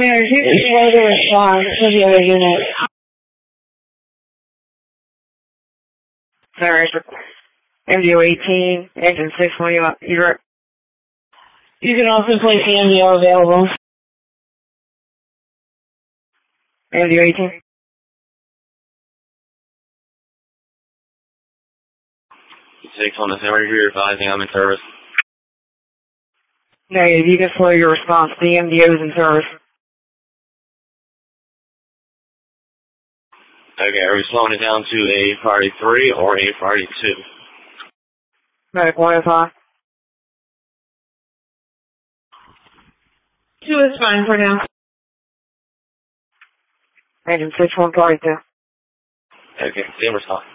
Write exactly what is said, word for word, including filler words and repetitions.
Yeah, if you can slow the response to the other unit. Sorry. M D O eighteen, engine six, when you you're You can also place the M D O available. M D O eighteen. six on the summary, you're advising I'm in service. Negative, you can slow your response. The M D O is in service. Okay, are we slowing it down to a priority three or a priority two? Medic one oh five. Two is fine for now. Engine six, one priority two. Okay, same response.